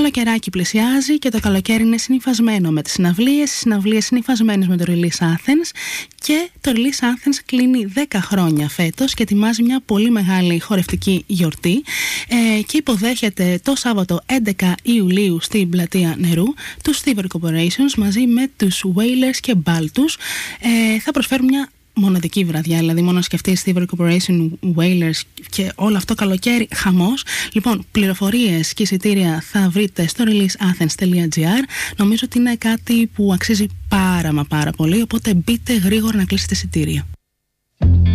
καλοκαιράκι πλησιάζει και το καλοκαίρι είναι συνυφασμένο με τις συναυλίες. Οι συναυλίες είναι συνυφασμένες με το Release Athens και το Release Athens κλείνει 10 χρόνια φέτος και ετοιμάζει μια πολύ μεγάλη χορευτική γιορτή και υποδέχεται το Σάββατο 11 Ιουλίου στην Πλατεία Νερού τους Stiver Corporations μαζί με τους Wailers και Baltus. Θα προσφέρουν μια μοναδική βραδιά, δηλαδή μόνο να σκεφτείς Stiver Corporation, Wailers και όλο αυτό καλοκαίρι, χαμός. Λοιπόν, πληροφορίες και εισιτήρια θα βρείτε στο releaseathens.gr. Νομίζω ότι είναι κάτι που αξίζει πάρα πολύ, οπότε μπείτε γρήγορα να κλείσετε εισιτήρια.